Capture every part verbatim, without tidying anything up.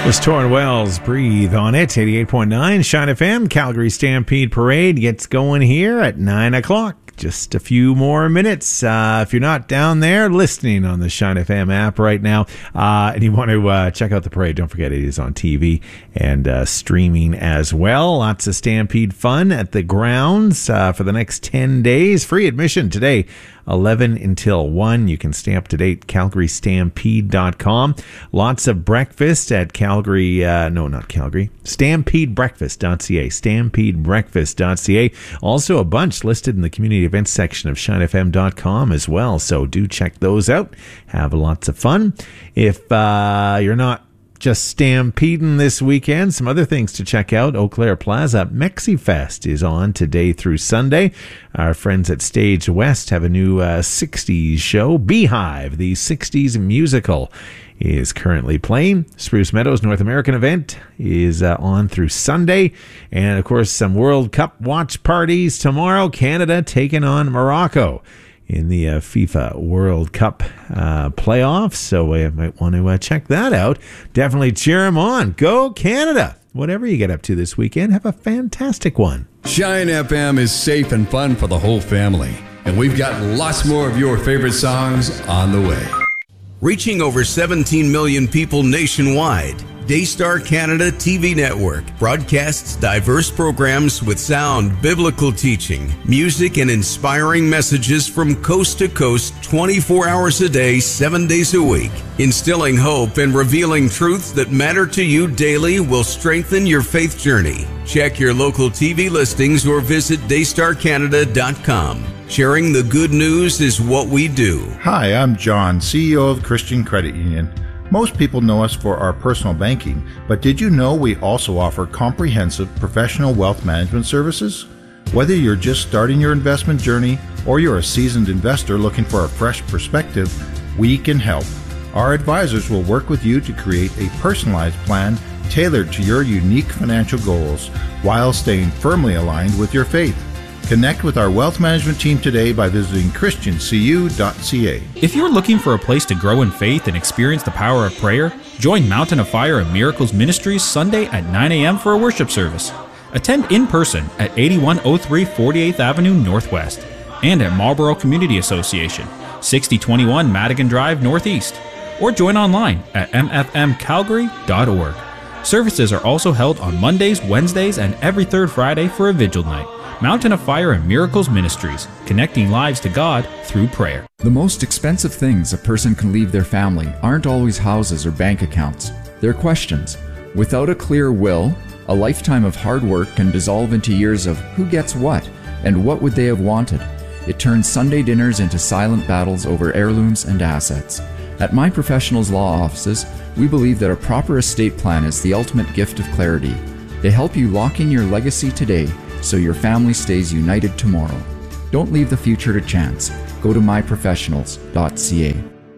Was Torrin Wells, Breathe on it. eighty-eight point nine Shine F M. Calgary Stampede Parade gets going here at nine o'clock. Just a few more minutes. Uh, if you're not down there listening on the Shine F M app right now, uh, and you want to uh, check out the parade, don't forget it is on T V and uh, streaming as well. Lots of Stampede fun at the grounds uh, for the next ten days. Free admission today, eleven until one. You can stay up to date, calgary stampede dot com. Lots of breakfast at Calgary, uh, no, not Calgary, stampede breakfast dot c a, stampede breakfast dot c a. Also a bunch listed in the community events section of shine f m dot com as well, so do check those out. Have lots of fun. If uh, you're not just stampeding this weekend, some other things to check out. Eau Claire Plaza MexiFest is on today through Sunday. Our friends at Stage West have a new uh, sixties show. Beehive, the sixties musical, is currently playing. Spruce Meadows North American event is uh, on through Sunday. And, of course, some World Cup watch parties tomorrow. Canada taking on Morocco in the uh, FIFA World Cup uh, playoffs. So you might want to uh, check that out. Definitely cheer them on. Go Canada! Whatever you get up to this weekend, have a fantastic one. Shine F M is safe and fun for the whole family. And we've got lots more of your favorite songs on the way. Reaching over seventeen million people nationwide, Daystar Canada T V Network broadcasts diverse programs with sound biblical teaching, music, and inspiring messages from coast to coast twenty-four hours a day, seven days a week. Instilling hope and revealing truths that matter to you daily will strengthen your faith journey. Check your local T V listings or visit daystar canada dot com. Sharing the good news is what we do. Hi, I'm John, C E O of Christian Credit Union. Most people know us for our personal banking, but did you know we also offer comprehensive professional wealth management services? Whether you're just starting your investment journey or you're a seasoned investor looking for a fresh perspective, we can help. Our advisors will work with you to create a personalized plan tailored to your unique financial goals while staying firmly aligned with your faith. Connect with our wealth management team today by visiting christian c u dot c a. If you're looking for a place to grow in faith and experience the power of prayer, join Mountain of Fire and Miracles Ministries Sunday at nine a.m. for a worship service. Attend in person at eighty-one oh three forty-eighth Avenue Northwest and at Marlborough Community Association, sixty twenty-one Madigan Drive Northeast, or join online at m f m calgary dot org. Services are also held on Mondays, Wednesdays, and every third Friday for a vigil night. Mountain of Fire and Miracles Ministries, connecting lives to God through prayer. The most expensive things a person can leave their family aren't always houses or bank accounts. They're questions. Without a clear will, a lifetime of hard work can dissolve into years of who gets what and what would they have wanted. It turns Sunday dinners into silent battles over heirlooms and assets. At My Professionals Law Offices, we believe that a proper estate plan is the ultimate gift of clarity. They help you lock in your legacy today so your family stays united tomorrow. Don't leave the future to chance. Go to my professionals dot c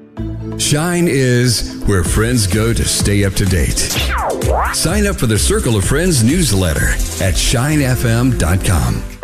a. Shine is where friends go to stay up to date. Sign up for the Circle of Friends newsletter at shine f m dot com.